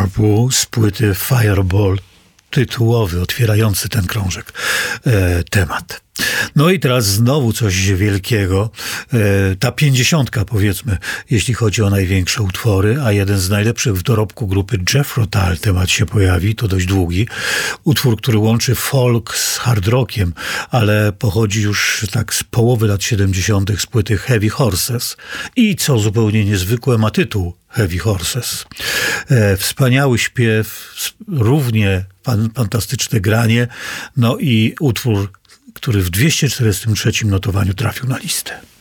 Purple z płyty Fireball, tytułowy, otwierający ten krążek temat. No i teraz znowu coś wielkiego. Ta 50, powiedzmy, jeśli chodzi o największe utwory, a jeden z najlepszych w dorobku grupy Jethro Tull temat się pojawi, to dość długi. Utwór, który łączy folk z hard rockiem, ale pochodzi już tak z połowy lat 70. z płyty Heavy Horses. I co zupełnie niezwykłe, ma tytuł Heavy Horses. Wspaniały śpiew, równie fantastyczne granie, no i utwór, który w 243 notowaniu trafił na listę.